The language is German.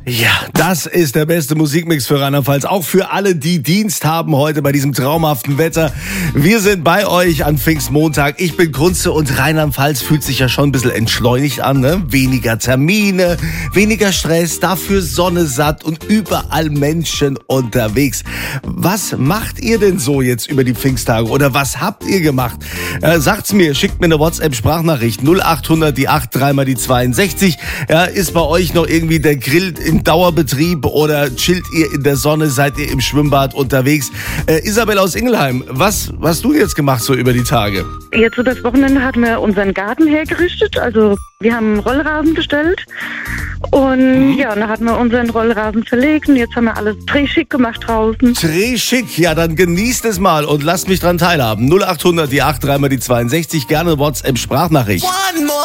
Ja, das ist der beste Musikmix für Rheinland-Pfalz. Auch für alle, die Dienst haben heute bei diesem traumhaften Wetter. Wir sind bei euch an Pfingstmontag. Ich bin Kunze und Rheinland-Pfalz fühlt sich ja schon ein bisschen entschleunigt an, ne? Weniger Termine, weniger Stress, dafür Sonne satt und überall Menschen unterwegs. Was macht ihr denn so jetzt über die Pfingsttage oder was habt ihr gemacht? Sagt's mir, schickt mir eine WhatsApp-Sprachnachricht 0800 die 8 3 mal die 62. Ja, ist bei euch noch irgendwie der Grill in Dauerbetrieb oder chillt ihr in der Sonne, seid ihr im Schwimmbad unterwegs? Isabel aus Ingelheim, was hast du jetzt gemacht so über die Tage? Jetzt so das Wochenende hatten wir unseren Garten hergerichtet, also wir haben einen Rollrasen gestellt und ja, dann hatten wir unseren Rollrasen verlegt und jetzt haben wir alles drehschick gemacht draußen. Drehschick, ja dann genießt es mal und lasst mich dran teilhaben. 0800 die 8 3 mal die 62, gerne WhatsApp Sprachnachricht.